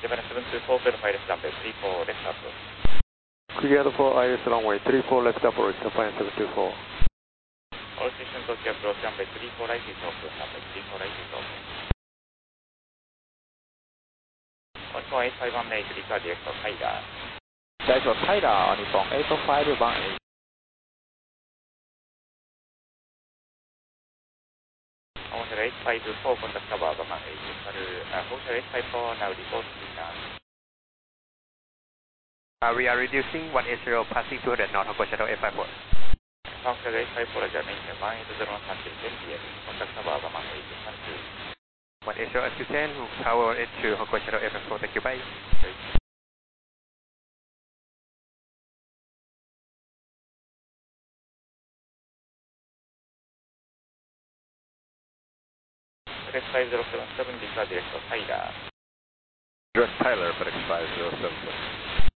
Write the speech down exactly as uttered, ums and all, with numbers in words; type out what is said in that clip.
Japan seven two four, clear for I S runway three four left approach. Cleared for I S runway three four left approach, Japan seven two four. All station Tokyo approach runway three four right is open, runway three four right is open. one four eight five one eight, require direct for Tyler. Direct for Tyler, Nippon eight five one eight. Hotel eight five four, contact cover one eight, uh, Hotel eight five four now reporting return. Uh, we are reducing one eight zero, passing two hundred knot, Hokko Shuttle eight five four. Hotel eight five four, maintain one eight zero one until ten P M, contact cover one eight, thank you. one eight zero S two ten, power eight two, Hokko Shuttle eight five four, thank you, bye. X five zero seven seven, require direct for Tyler. Direct Tyler, FedEx five zero seven seven.